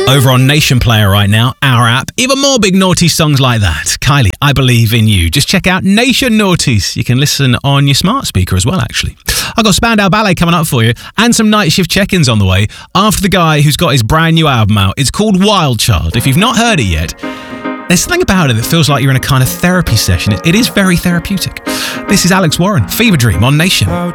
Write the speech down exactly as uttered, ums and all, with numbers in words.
Over on Nation Player right now, our app. Even more big naughty songs like that. Kylie, I Believe in You. Just check out Nation Naughties. You can listen on your smart speaker as well, actually. I've got Spandau Ballet coming up for you and some night shift check-ins on the way after the guy who's got his brand new album out. It's called Wild Child. If you've not heard it yet, there's something about it that feels like you're in a kind of therapy session. It, it is very therapeutic. This is Alex Warren, Fever Dream on Nation.